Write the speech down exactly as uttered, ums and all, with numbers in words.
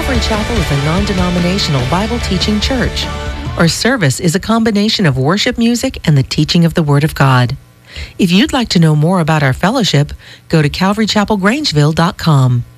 Calvary Chapel is a non-denominational Bible-teaching church. Our service is a combination of worship music and the teaching of the Word of God. If you'd like to know more about our fellowship, go to calvary chapel grangeville dot com.